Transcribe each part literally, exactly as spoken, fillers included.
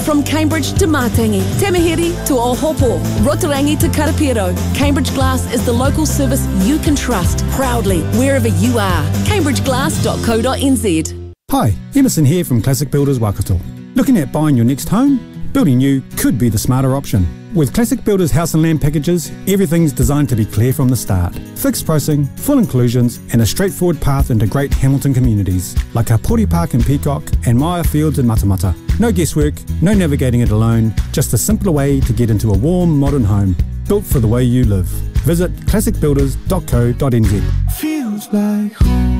From Cambridge to Matangi, Tamahiri to Ohopo, Rotorangi to Karapiro, Cambridge Glass is the local service you can trust proudly wherever you are. cambridge glass dot co dot n z. Hi, Emerson here from Classic Builders Waikato. Looking at buying your next home? Building new could be the smarter option. With Classic Builders house and land packages, everything's designed to be clear from the start. Fixed pricing, full inclusions, and a straightforward path into great Hamilton communities like our Pori Park in Peacock and Maya Fields in Matamata. No guesswork, no navigating it alone, just a simpler way to get into a warm, modern home, built for the way you live. Visit classic builders dot co dot n z. Feels like home.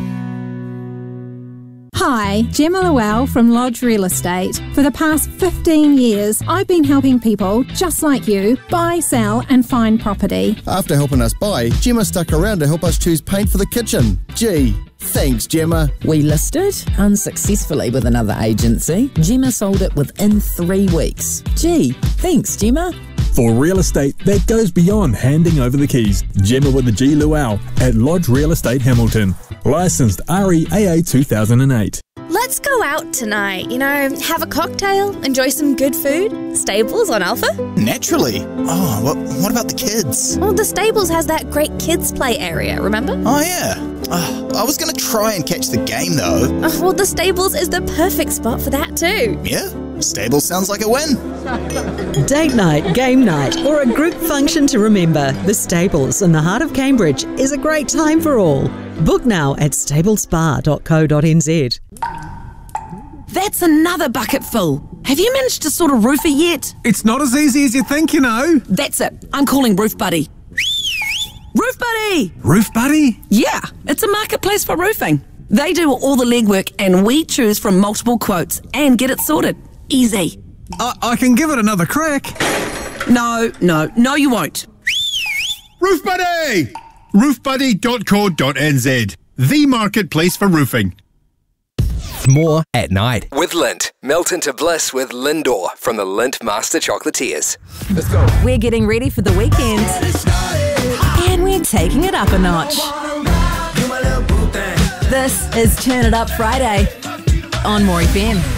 Hi, Gemma Llewell from Lodge Real Estate. For the past fifteen years, I've been helping people just like you buy, sell and find property. After helping us buy, Gemma stuck around to help us choose paint for the kitchen. Gee, thanks Gemma. We listed unsuccessfully with another agency. Gemma sold it within three weeks. Gee, thanks Gemma. For real estate that goes beyond handing over the keys, Gemma with the G Luau at Lodge Real Estate Hamilton. Licensed R E A A two thousand eight. Let's go out tonight, you know, have a cocktail, enjoy some good food. Stables on Alpha? Naturally. Oh, what, what about the kids? Well, the Stables has that great kids play area, remember? Oh, yeah. Oh, I was going to try and catch the game, though. Oh, well, the Stables is the perfect spot for that, too. Yeah? Stables sounds like a win. Date night, game night, or a group function to remember. The Stables in the heart of Cambridge is a great time for all. Book now at stable spa dot co dot n z. That's another bucket full. Have you managed to sort a roofer yet? It's not as easy as you think, you know. That's it. I'm calling Roof Buddy. Roof Buddy! Roof Buddy? Yeah, it's a marketplace for roofing. They do all the legwork and we choose from multiple quotes and get it sorted. Easy. I, I can give it another crack. No, no, no you won't. Roof Buddy! roof buddy dot co dot n z, the marketplace for roofing. More at night with Lindt. Melt into bliss with Lindor from the Lindt Master Chocolatiers. Let's go. We're getting ready for the weekend. And we're taking it up a notch. This is Turn It Up Friday on More F M.